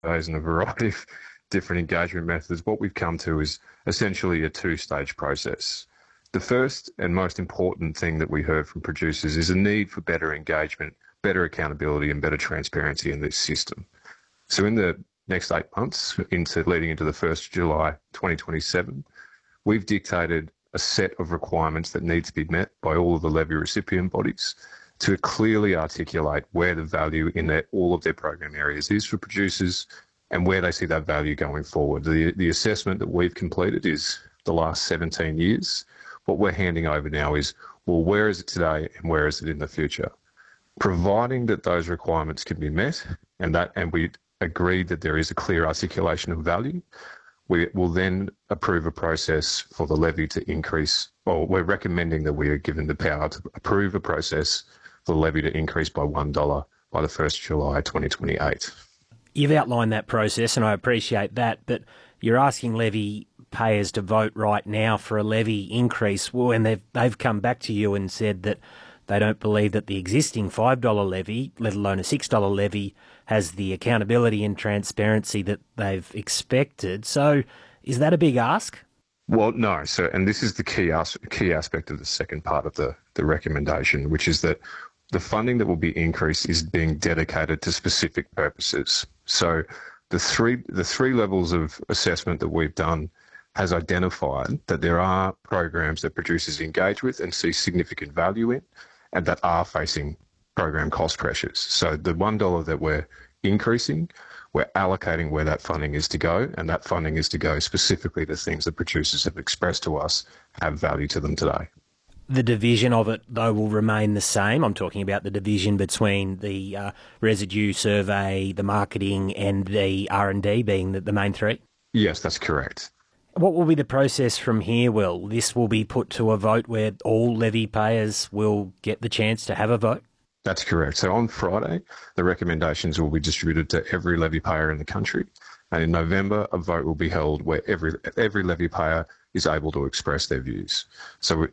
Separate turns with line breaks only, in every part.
surveys and a variety of different engagement methods, what we've come to is essentially a two-stage process. The first and most important thing that we heard from producers is a need for better engagement, better accountability and better transparency in this system. So in the next 8 months, leading into the 1st of July 2027, we've dictated a set of requirements that need to be met by all of the levy recipient bodies to clearly articulate where the value in all of their program areas is for producers and where they see that value going forward. The assessment that we've completed is the last 17 years. What we're handing over now is, well, where is it today and where is it in the future? Providing that those requirements can be met and we agreed that there is a clear articulation of value, we will then approve a process for the levy to increase, or we're recommending that we are given the power to approve a process for the levy to increase by $1 by the 1st of July 2028.
You've outlined that process and I appreciate that, but you're asking levy payers to vote right now for a levy increase when they've come back to you and said that they don't believe that the existing $5 levy, let alone a $6 levy, has the accountability and transparency that they've expected. So is that a big ask?
Well, no. So, and this is the key aspect of the second part of the recommendation, which is that the funding that will be increased is being dedicated to specific purposes. So the three levels of assessment that we've done has identified that there are programs that producers engage with and see significant value in and that are facing program cost pressures. So the $1 that we're increasing, we're allocating where that funding is to go, and that funding is to go specifically to things that producers have expressed to us have value to them today.
The division of it, though, will remain the same. I'm talking about the division between the residue survey, the marketing and the R&D being the main three?
Yes, that's correct.
What will be the process from here, Will? This will be put to a vote where all levy payers will get the chance to have a vote?
That's correct. So on Friday, the recommendations will be distributed to every levy payer in the country. And in November, a vote will be held where every levy payer is able to express their views. So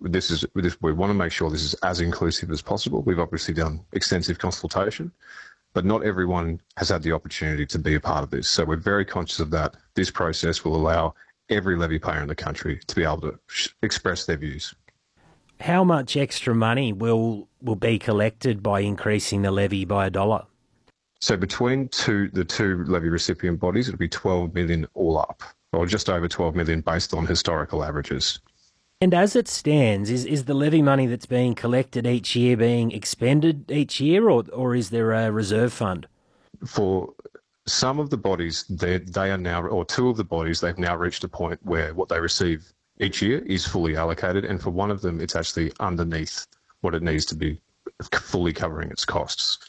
we want to make sure this is as inclusive as possible. We've obviously done extensive consultation, but not everyone has had the opportunity to be a part of this. So we're very conscious of that. This process will allow every levy payer in the country to be able to express their views.
How much extra money will be collected by increasing the levy by $1?
So between the two levy recipient bodies, it'll be 12 million all up, or just over 12 million based on historical averages.
And as it stands, is the levy money that's being collected each year being expended each year, or is there a reserve fund?
For some of the bodies, they are now, or two of the bodies, they've now reached a point where what they receive each year is fully allocated, and for one of them, it's actually underneath what it needs to be, fully covering its costs.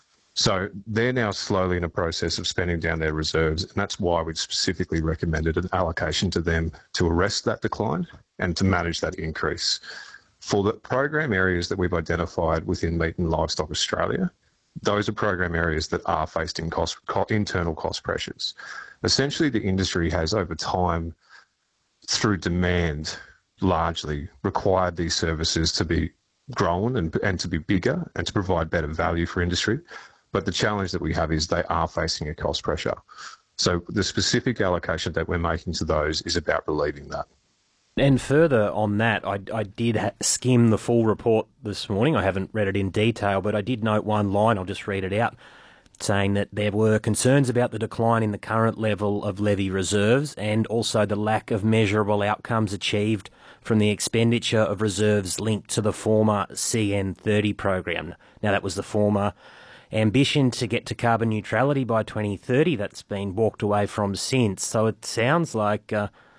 So they're now slowly in a process of spending down their reserves, and that's why we've specifically recommended an allocation to them to arrest that decline and to manage that increase. For the program areas that we've identified within Meat and Livestock Australia, those are program areas that are facing internal cost pressures. Essentially, the industry has over time, through demand, largely required these services to be grown and to be bigger and to provide better value for industry. But the challenge that we have is they are facing a cost pressure. So the specific allocation that we're making to those is about relieving that.
And further on that, I did skim the full report this morning. I haven't read it in detail, but I did note one line, I'll just read it out, saying that there were concerns about the decline in the current level of levy reserves and also the lack of measurable outcomes achieved from the expenditure of reserves linked to the former CN30 program. Now, that was the former ambition to get to carbon neutrality by 2030 that's been walked away from since. So it sounds like,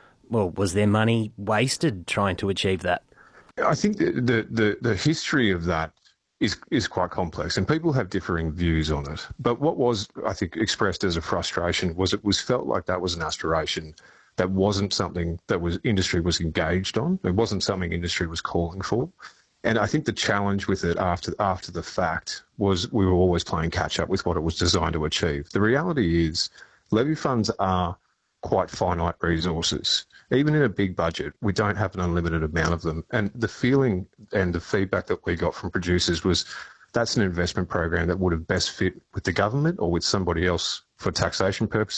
was there money wasted trying to achieve that?
I think the history of that is quite complex, and people have differing views on it. But what was, I think, expressed as a frustration was it was felt like that was an aspiration that wasn't something that industry was engaged on. It wasn't something industry was calling for. And I think the challenge with it after the fact was we were always playing catch up with what it was designed to achieve. The reality is levy funds are quite finite resources. Even in a big budget, we don't have an unlimited amount of them. And the feeling and the feedback that we got from producers was that's an investment program that would have best fit with the government or with somebody else for taxation purposes.